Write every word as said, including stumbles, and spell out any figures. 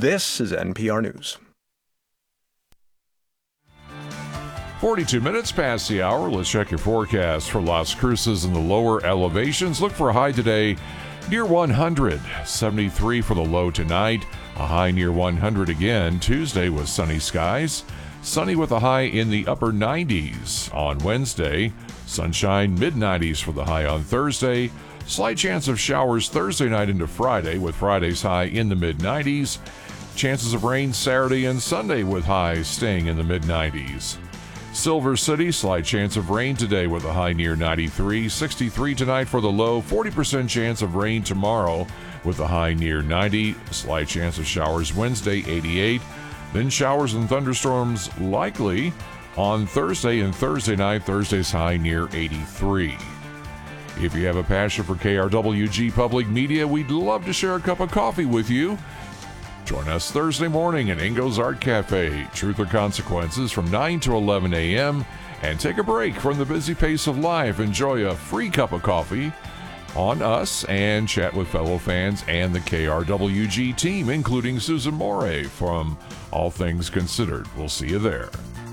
This is N P R News. forty-two minutes past the hour. Let's check your forecast for Las Cruces in the lower elevations. Look for a high today near one hundred. seventy-three for the low tonight. A high near one hundred again. Tuesday with sunny skies. Sunny with a high in the upper nineties on Wednesday. Sunshine mid nineties for the high on Thursday. Slight chance of showers Thursday night into Friday with Friday's high in the mid nineties. Chances of rain Saturday and Sunday with highs staying in the mid nineties. Silver City, slight chance of rain today with a high near ninety-three. sixty-three tonight for the low. forty percent chance of rain tomorrow with a high near ninety. Slight chance of showers Wednesday, eighty-eight. Then showers and thunderstorms likely on Thursday and Thursday night. Thursday's high near eighty-three. If you have a passion for K R W G Public Media, we'd love to share a cup of coffee with you. Join us Thursday morning at Ingo's Art Cafe, Truth or Consequences, from nine to eleven a.m. and take a break from the busy pace of life. Enjoy a free cup of coffee on us and chat with fellow fans and the K R W G team, including Susan Moray from All Things Considered. We'll see you there.